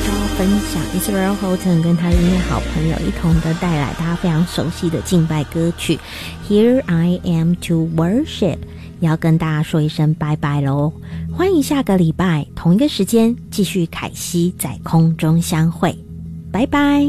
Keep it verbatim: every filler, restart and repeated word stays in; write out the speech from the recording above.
分享 Israel Houghton 跟他的音乐好朋友一同的带来大家非常熟悉的敬拜歌曲 Here I Am to Worship， 要跟大家说一声拜拜咯，欢迎下个礼拜同一个时间继续凯西在空中相会，拜拜。